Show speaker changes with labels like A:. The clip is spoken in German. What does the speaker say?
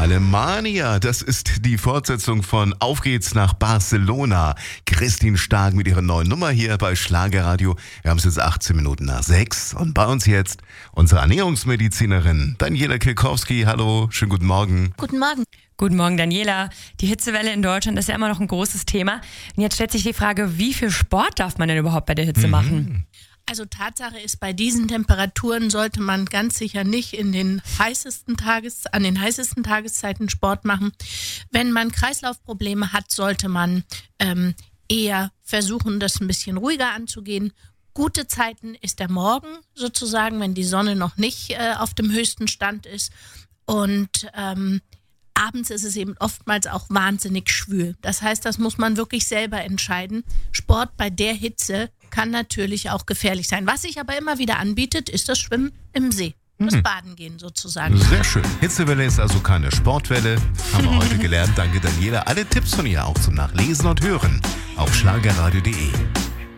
A: Alemania, das ist die Fortsetzung von Auf geht's nach Barcelona. Christine Stark mit ihrer neuen Nummer hier bei Schlagerradio. Wir haben es jetzt 18 Minuten nach 6 und bei uns jetzt unsere Ernährungsmedizinerin Daniela Kilkowski. Hallo, schönen guten Morgen.
B: Guten Morgen.
C: Guten Morgen, Daniela. Die Hitzewelle in Deutschland ist ja immer noch ein großes Thema. Und jetzt stellt sich die Frage, wie viel Sport darf man denn überhaupt bei der Hitze machen?
B: Also Tatsache ist, bei diesen Temperaturen sollte man ganz sicher nicht an den heißesten Tageszeiten Sport machen. Wenn man Kreislaufprobleme hat, sollte man eher versuchen, das ein bisschen ruhiger anzugehen. Gute Zeiten ist der Morgen sozusagen, wenn die Sonne noch nicht auf dem höchsten Stand ist. Und abends ist es eben oftmals auch wahnsinnig schwül. Das heißt, das muss man wirklich selber entscheiden. Sport bei der Hitze kann natürlich auch gefährlich sein. Was sich aber immer wieder anbietet, ist das Schwimmen im See. Das Baden gehen sozusagen.
A: Sehr schön. Hitzewelle ist also keine Sportwelle. Haben wir heute gelernt. Danke, Daniela. Alle Tipps von ihr auch zum Nachlesen und Hören auf schlagerradio.de.